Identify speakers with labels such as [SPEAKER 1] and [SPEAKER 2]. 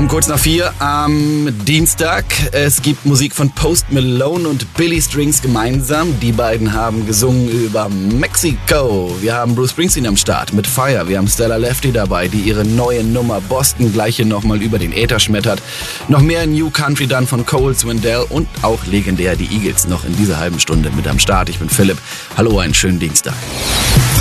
[SPEAKER 1] Um kurz nach 4 am Dienstag. Es gibt Musik von Post Malone und Billy Strings gemeinsam. Die beiden haben gesungen über Mexiko. Wir haben Bruce Springsteen am Start mit Fire. Wir haben Stella Lefty dabei, die ihre neue Nummer Boston gleich hier nochmal über den Äther schmettert. Noch mehr New Country dann von Cole Swindell und auch legendär die Eagles noch in dieser halben Stunde mit am Start. Ich bin Philipp. Hallo, einen schönen Dienstag.